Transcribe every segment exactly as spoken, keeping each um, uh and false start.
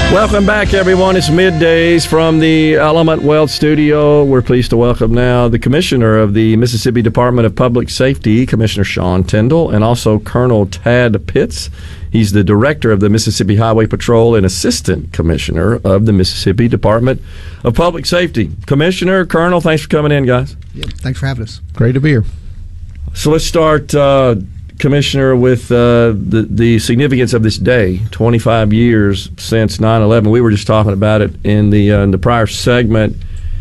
Welcome back, everyone. It's middays from the Element Wealth Studio. We're pleased to welcome now the Commissioner of the Mississippi Department of Public Safety, Commissioner Sean Tindell, and also Colonel Tad Pitts. He's the Director of the Mississippi Highway Patrol and Assistant Commissioner of the Mississippi Department of Public Safety. Commissioner, Colonel, thanks for coming in, guys. Yeah, thanks for having us. Great to be here. So let's start, uh, Commissioner, with uh, the, the significance of this day, twenty-five years since nine eleven. We were just talking about it in the uh, in the prior segment,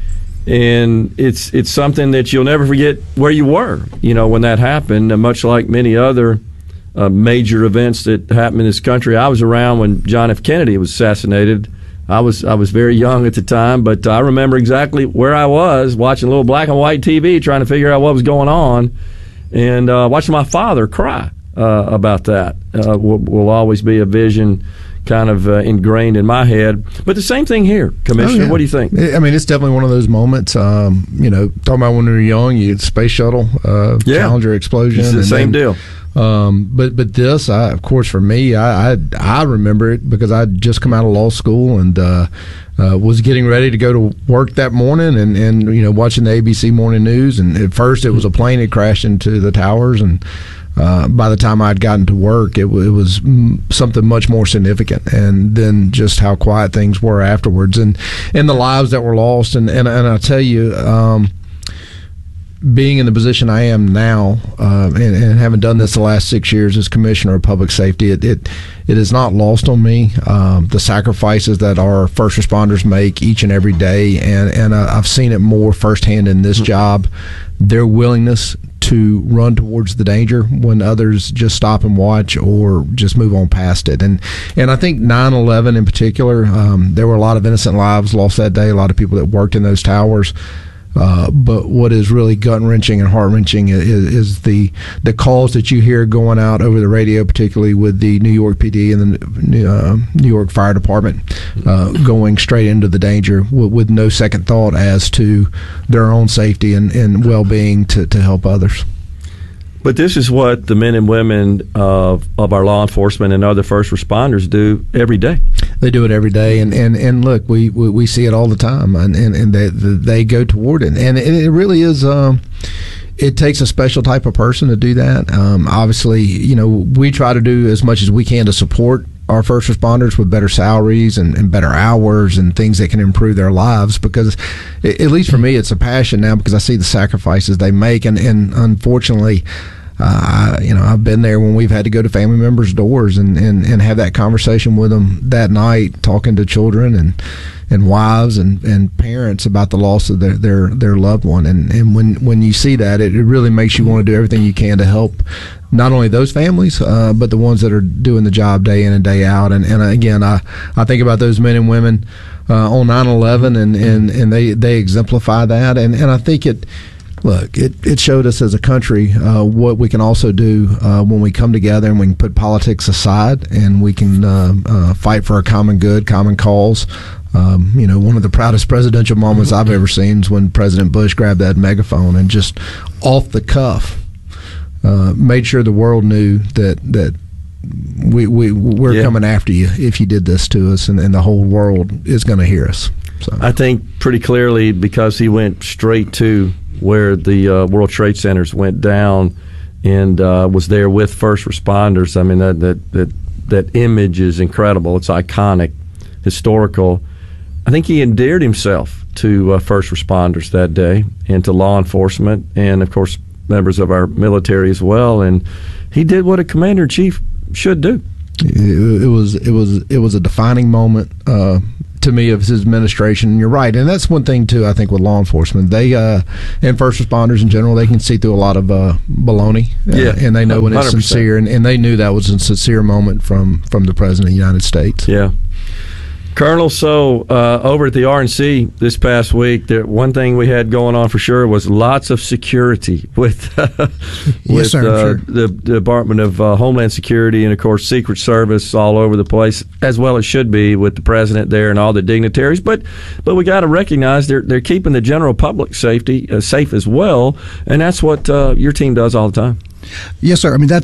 and it's it's something that you'll never forget where you were, you know, when that happened, uh, much like many other uh, major events that happened in this country. I was around when John F. Kennedy was assassinated. I was I was very young at the time, but I remember exactly where I was, watching a little black and white T V, trying to figure out what was going on. And uh, watching my father cry uh, about that uh, will, will always be a vision kind of uh, ingrained in my head. But the same thing here, Commissioner. Oh, yeah. What do you think? I mean, it's definitely one of those moments. Um, you know, talking about when we were young, you had space shuttle, uh, yeah. Challenger explosion. It's the and same then, deal. Um, but but this, I, of course, for me, I, I I remember it because I'd just come out of law school and uh, uh, was getting ready to go to work that morning, and, and you know watching the A B C morning news. And at first, it was a plane that crashed into the towers, and uh, by the time I'd gotten to work, it, it was something much more significant. And then just how quiet things were afterwards, and and the lives that were lost. And and, and I tell you. Um, Being in the position I am now, uh, and, and having done this the last six years as Commissioner of Public Safety, it it, it is not lost on me um, the sacrifices that our first responders make each and every day, and and uh, I've seen it more firsthand in this job. Their willingness to run towards the danger when others just stop and watch or just move on past it, and and I think nine eleven in particular, um, there were a lot of innocent lives lost that day. A lot of people that worked in those towers. Uh, but what is really gut-wrenching and heart-wrenching is, is the the calls that you hear going out over the radio, particularly with the New York P D and the uh, New York Fire Department uh, going straight into the danger with, with no second thought as to their own safety and, and well-being to, to help others. But this is what the men and women of, of our law enforcement and other first responders do every day. They do it every day, and, and, and look, we, we, we see it all the time, and, and, and they they go toward it, and it really is. Um, it takes a special type of person to do that. Um, obviously, you know, we try to do as much as we can to support our first responders with better salaries and, and better hours and things that can improve their lives, because at least for me, it's a passion now because I see the sacrifices they make, and, and unfortunately. Uh, I, you know, I've been there when we've had to go to family members' doors and, and, and have that conversation with them that night, talking to children and, and wives and, and parents about the loss of their, their, their loved one. And, and when, when you see that, it, it really makes you want to do everything you can to help not only those families, uh, but the ones that are doing the job day in and day out. And, and again, I, I think about those men and women uh, on nine eleven, and, and, and they, they exemplify that. And, and I think it... Look, it, it showed us as a country uh, what we can also do uh, when we come together and we can put politics aside and we can uh, uh, fight for a common good, common cause. Um, you know, one of the proudest presidential moments I've ever seen is when President Bush grabbed that megaphone and just off the cuff uh, made sure the world knew that that we, we, we're yeah. coming after you if you did this to us, and, and the whole world is going to hear us. So I think pretty clearly because he went straight to where the uh, World Trade Centers went down and uh, was there with first responders. I mean, that, that that that image is incredible. It's iconic, historical. I think he endeared himself to uh, first responders that day and to law enforcement and, of course, members of our military as well. And he did what a commander-in-chief should do. It, it was it was it was a defining moment uh, to me of his administration. And you're right, and that's one thing too. I think with law enforcement, they uh, and first responders in general, they can see through a lot of uh, baloney, uh, yeah, and they know when it's one hundred percent sincere. And, and they knew that was a sincere moment from from the President of the United States. Yeah. Colonel, so uh, over at the R N C this past week, there, one thing we had going on for sure was lots of security with, uh, with yes, sir, uh, sure. the Department of uh, Homeland Security and, of course, Secret Service all over the place, as well as should be with the president there and all the dignitaries. But but we got to recognize they're they're keeping the general public safety uh, safe as well, and that's what uh, your team does all the time. Yes, sir. I mean, that's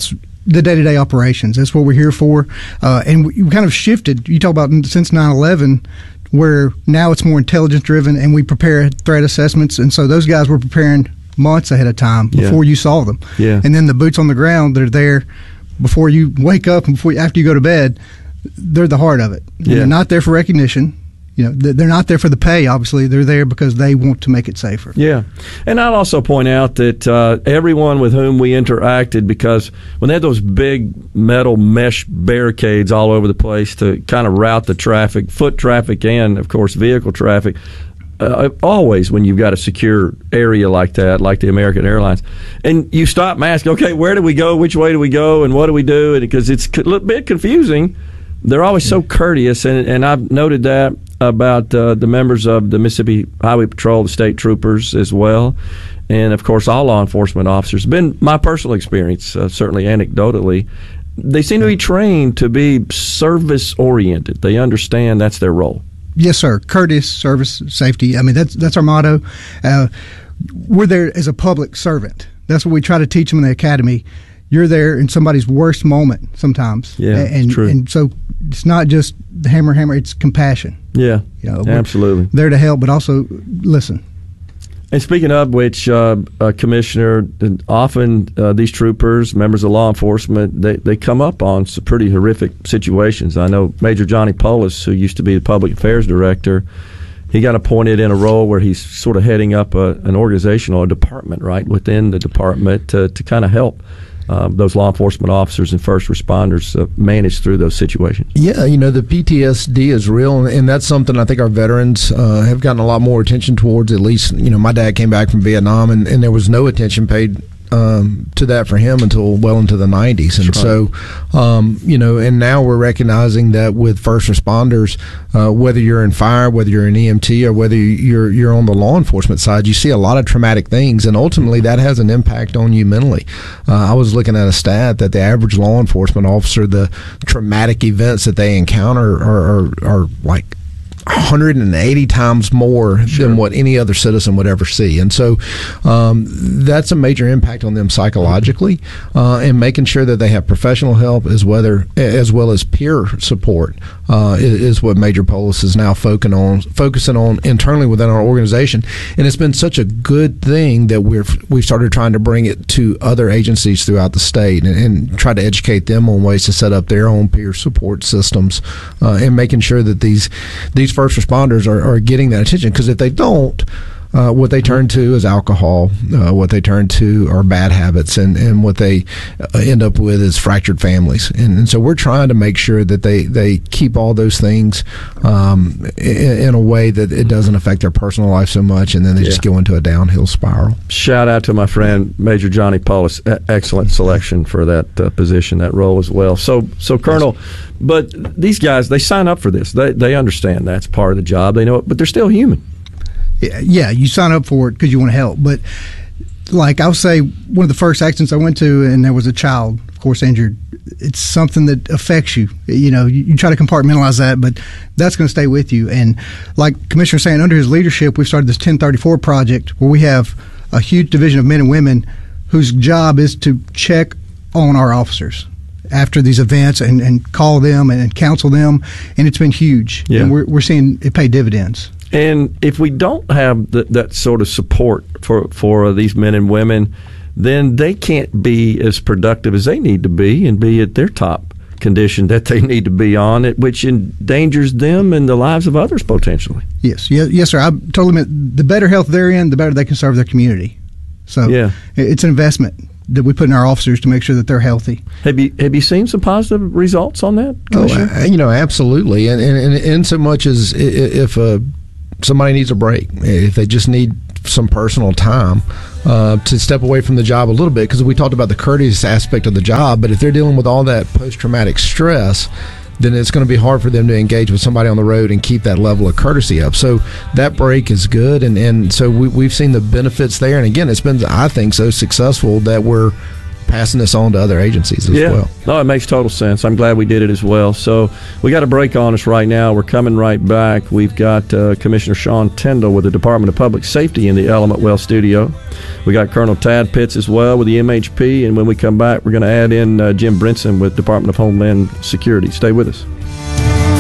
the day-to-day operations. That's what we're here for. Uh, and we, we kind of shifted. You talk about since nine eleven, where now it's more intelligence-driven, and we prepare threat assessments. And so those guys were preparing months ahead of time before yeah. you saw them. Yeah. And then the boots on the ground, they're there before you wake up and before you, after you go to bed. They're the heart of it. Yeah. They're not there for recognition. You know, they're not there for the pay, obviously. They're there because they want to make it safer. Yeah. And I'll also point out that uh, everyone with whom we interacted, because when they had those big metal mesh barricades all over the place to kind of route the traffic, foot traffic and, of course, vehicle traffic, uh, always when you've got a secure area like that, like the American Airlines, and you stop and ask, okay, where do we go, which way do we go, and what do we do? And because it's a little bit confusing, they're always so courteous, and, and I've noted that about uh, the members of the Mississippi Highway Patrol, the state troopers as well, and of course all law enforcement officers. Been my personal experience, uh, certainly anecdotally, they seem to be trained to be service oriented. They understand that's their role. Yes, sir. Courteous, service, safety. I mean, that's that's our motto. Uh, we're there as a public servant. That's what we try to teach them in the academy. You're there in somebody's worst moment sometimes. Yeah, and, true. And so it's not just the hammer, hammer. It's compassion. Yeah, you know, absolutely. There to help, but also listen. And speaking of which, uh, uh, Commissioner, often uh, these troopers, members of law enforcement, they, they come up on some pretty horrific situations. I know Major Johnny Polis, who used to be the public affairs director, he got appointed in a role where he's sort of heading up a, an organization or a department, right, within the department to, to kind of help Um, those law enforcement officers and first responders uh, manage through those situations. Yeah, you know, the P T S D is real, and that's something I think our veterans uh, have gotten a lot more attention towards. At least, you know, my dad came back from Vietnam, and, and there was no attention paid um, to that for him until well into the nineties. And sure. so, um, you know, and now we're recognizing that with first responders, uh, whether you're in fire, whether you're in E M T, or whether you're you're on the law enforcement side, you see a lot of traumatic things, and ultimately that has an impact on you mentally. Uh, I was looking at a stat that the average law enforcement officer, the traumatic events that they encounter are, are, are like one hundred eighty times more sure. than what any other citizen would ever see. And so um, that's a major impact on them psychologically, uh, and making sure that they have professional help as, whether, as well as peer support uh, is, is what Major Polis is now focusing on, focusing on internally within our organization. And it's been such a good thing that we're, we've started trying to bring it to other agencies throughout the state and, and try to educate them on ways to set up their own peer support systems, uh, and making sure that these these first responders are, are getting that attention, because if they don't, uh, what they turn to is alcohol, uh, what they turn to are bad habits, and, and what they end up with is fractured families. And, and so we're trying to make sure that they, they keep all those things um, in, in a way that it doesn't affect their personal life so much, and then they yeah. just go into a downhill spiral. Shout out to my friend Major Johnny Polis. E- excellent selection for that uh, position, that role as well. So, so Colonel, but these guys, they sign up for this. They they understand that's part of the job. They know it, but they're still human. Yeah, you sign up for it because you want to help. But like I'll say, one of the first accidents I went to, and there was a child, of course, injured. It's something that affects you. You know, you, you try to compartmentalize that, but that's going to stay with you. And like Commissioner saying, under his leadership, we've started this ten thirty-four project where we have a huge division of men and women whose job is to check on our officers after these events and, and call them and, and counsel them. And it's been huge. Yeah. And we're, we're seeing it pay dividends. And if we don't have the, that sort of support for, for these men and women, then they can't be as productive as they need to be and be at their top condition that they need to be on, it, which endangers them and the lives of others potentially. Yes, yes, yes, sir. I totally meant the better health they're in, the better they can serve their community. So yeah. it's an investment that we put in our officers to make sure that they're healthy. Have you have you seen some positive results on that, Commissioner? Oh, you know, absolutely. And and, and in so much as if a somebody needs a break, if they just need some personal time uh, to step away from the job a little bit, because we talked about the courteous aspect of the job, but if they're dealing with all that post-traumatic stress, then it's going to be hard for them to engage with somebody on the road and keep that level of courtesy up. So that break is good, and, and so we, we've seen the benefits there. And again, it's been, I think, so successful that we're passing this on to other agencies as yeah. well. No, it makes total sense. I'm glad we did it as well. So we got a break on us right now. We're coming right back. We've got uh, Commissioner Sean Tindall with the Department of Public Safety in the Element Well studio. We got Colonel Tad Pitts as well with the M H P, and when we come back, we're going to add in uh, Jim Brinson with Department of Homeland Security. Stay with us.